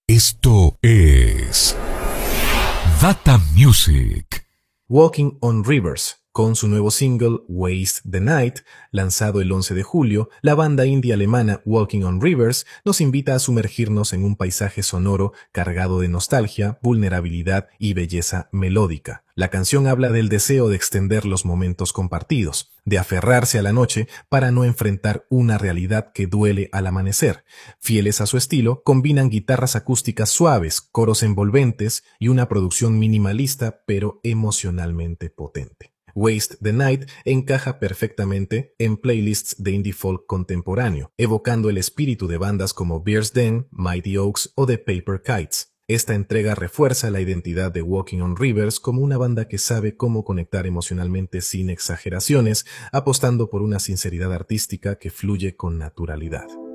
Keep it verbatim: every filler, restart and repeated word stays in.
Esto es Data Music. Walking on Rivers, con su nuevo single Waste the Night, lanzado el once de julio, la banda indie alemana Walking on Rivers nos invita a sumergirnos en un paisaje sonoro cargado de nostalgia, vulnerabilidad y belleza melódica. La canción habla del deseo de extender los momentos compartidos, de aferrarse a la noche para no enfrentar una realidad que duele al amanecer. Fieles a su estilo, combinan guitarras acústicas suaves, coros envolventes y una producción minimalista pero emocionalmente potente. Waste the Night encaja perfectamente en playlists de indie folk contemporáneo, evocando el espíritu de bandas como Bear's Den, Mighty Oaks o The Paper Kites. Esta entrega refuerza la identidad de Walking on Rivers como una banda que sabe cómo conectar emocionalmente sin exageraciones, apostando por una sinceridad artística que fluye con naturalidad.